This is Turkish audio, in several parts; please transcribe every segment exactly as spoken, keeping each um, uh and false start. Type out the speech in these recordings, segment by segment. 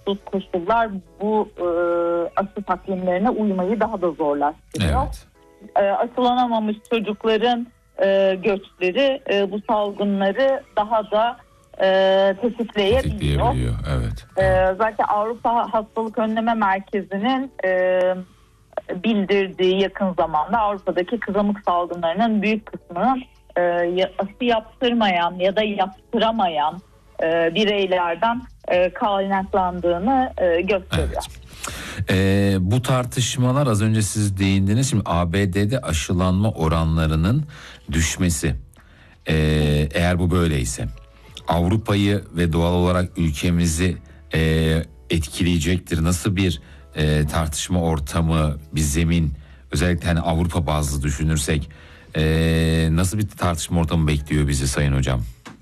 olumsuz koşullar bu e, aşı takvimlerine uymayı daha da zorlaştırıyor. Evet. E, aşılanamamış çocukların e, göçleri e, bu salgınları daha da e, tetikleyebiliyor. Tetikleyebiliyor, evet. E, zaten Avrupa Hastalık Önleme Merkezi'nin e, bildirdiği yakın zamanda Avrupa'daki kızamık salgınlarının büyük kısmının e, aşı yaptırmayan ya da yaptıramayan e, bireylerden e, kaynaklandığını e, gösteriyor. Evet. Ee, bu tartışmalar az önce siz değindiniz. Şimdi A B D'de aşılanma oranlarının düşmesi, ee, eğer bu böyleyse Avrupa'yı ve doğal olarak ülkemizi e, etkileyecektir. Nasıl bir e, tartışma ortamı, bir zemin, özellikle hani Avrupa bazlı düşünürsek e, nasıl bir tartışma ortamı bekliyor bizi Sayın Hocam?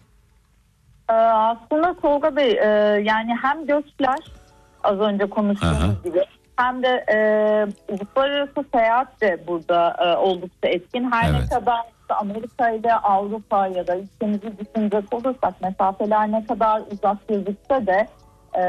Ee, aslında Tolga Bey e, yani hem göçler az önce konuştuğumuz Aha. gibi hem de e, uluslararası seyahat de burada e, oldukça etkin. Her evet. ne kadar işte Amerika ile Avrupa ya da ülkemizi düşünecek olursak mesafeler ne kadar uzak gözükse de e,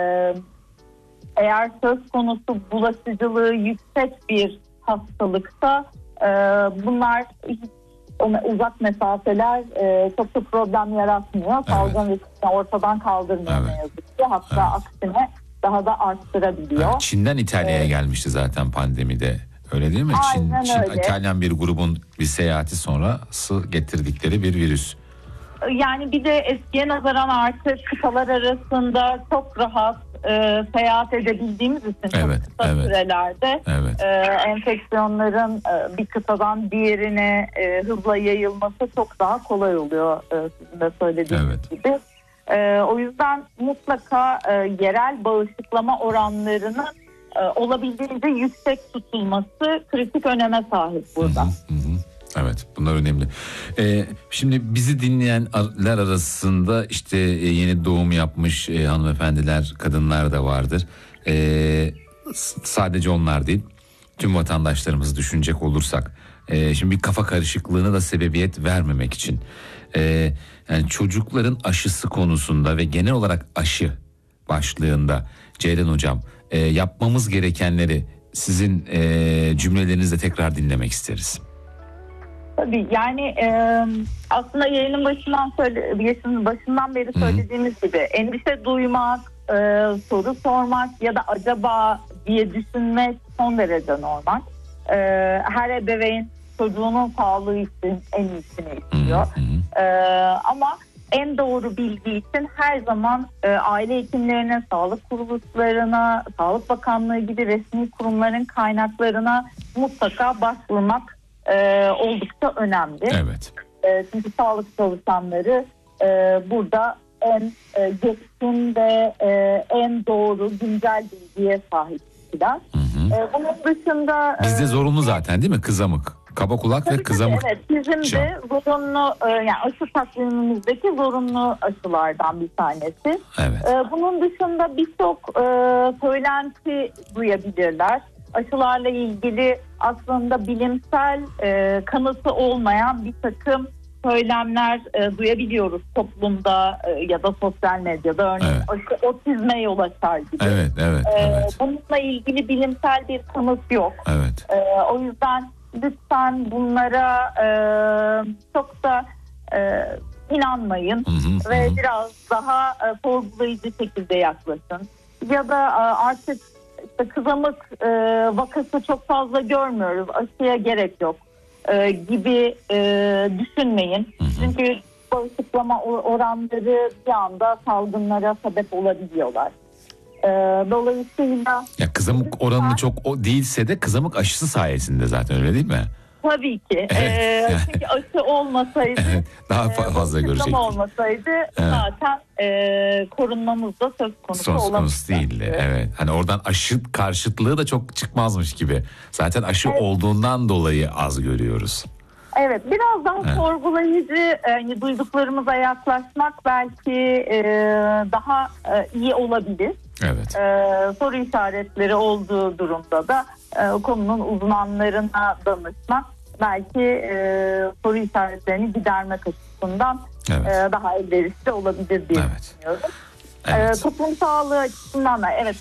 eğer söz konusu bulaşıcılığı yüksek bir hastalıksa e, bunlar hiç uzak mesafeler e, çok da problem yaratmıyor. Evet. Salgın riskini ortadan kaldırmıyor evet. ne yazık ki. Hatta evet. aksine daha da arttırabiliyor. Evet, Çin'den İtalya'ya evet. gelmişti zaten pandemide. Öyle değil mi? Aynen Çin, öyle. Çin, İtalyan bir grubun bir seyahati sonrası getirdikleri bir virüs. Yani bir de eskiye nazaran artık kıtalar arasında çok rahat e, seyahat edebildiğimiz için evet, çok kısa evet. sürelerde evet. e, enfeksiyonların e, bir kıtadan diğerine e, hızla yayılması çok daha kolay oluyor e, sizin de söylediğiniz evet. gibi. E, o yüzden mutlaka e, yerel bağışıklama oranlarının e, olabildiğince yüksek tutulması kritik öneme sahip burada. Hı hı hı. Evet, bunlar önemli. Ee, şimdi bizi dinleyenler arasında işte e, yeni doğum yapmış e, hanımefendiler, kadınlar da vardır. Ee, sadece onlar değil, tüm vatandaşlarımızı düşünecek olursak, e, şimdi bir kafa karışıklığına da sebebiyet vermemek için, e, yani çocukların aşısı konusunda ve genel olarak aşı başlığında Ceylan Hocam e, yapmamız gerekenleri sizin e, cümlelerinizle tekrar dinlemek isteriz. Tabii yani e, aslında yayının başından söyle, yayının başından beri söylediğimiz Hı-hı. gibi endişe duymak, e, soru sormak ya da acaba diye düşünmek son derece normal. E, her ebeveyn çocuğunun sağlığı için en iyisini istiyor. E, ama en doğru bilgi için her zaman e, aile hekimlerine, sağlık kuruluşlarına, Sağlık Bakanlığı gibi resmi kurumların kaynaklarına mutlaka başvurmak Ee, oldukça önemli. Evet. Ee, çünkü sağlık çalışanları e, burada en e, geçkin ve e, en doğru güncel bilgiye sahipler. Ee, bunun dışında bizde e, zorunlu zaten değil mi kızamık? Kaba kulak tabii ve kızamık. Tabii, evet, bizim Can. de zorunlu e, yani aşı takvimimizdeki zorunlu aşılardan bir tanesi. Evet. E, bunun dışında birçok e, söylenti duyabilirler. Aşılarla ilgili aslında bilimsel e, kanıtı olmayan bir takım söylemler e, duyabiliyoruz toplumda e, ya da sosyal medyada. Örneğin evet. aşı otizme yol açar gibi. Evet, evet, e, evet. Bununla ilgili bilimsel bir kanıt yok. Evet. E, o yüzden lütfen bunlara e, çok da e, inanmayın. Hı hı, ve hı. biraz daha e, sorgulayıcı şekilde yaklaşın. Ya da e, artık İşte kızamık e, vakası çok fazla görmüyoruz, aşıya gerek yok e, gibi e, düşünmeyin. Hı hı. Çünkü bağışıklama oranları bir anda salgınlara sebep olabiliyorlar. E, dolayısıyla... Ya kızamık oranı ben, çok o değilse de kızamık aşısı sayesinde zaten öyle değil mi? Tabii ki. Evet, ee, yani. Çünkü aşı olmasaydı, evet, daha fazla e, görecektik. olmasaydı evet. zaten e, korunmamız da söz konusu söz konusu değildi. Evet. Hani oradan aşı karşıtlığı da çok çıkmazmış gibi. Zaten aşı evet. olduğundan dolayı az görüyoruz. Evet, biraz daha evet. sorgulayıcı, yani duyduklarımıza yaklaşmak belki e, daha e, iyi olabilir. Evet. E, soru işaretleri olduğu durumda da e, konunun uzmanlarına danışmak belki e, soru işaretlerini gidermek açısından evet. e, daha elverişli olabilir diye evet. düşünüyorum. Evet. E, toplum sağlığı açısından da evet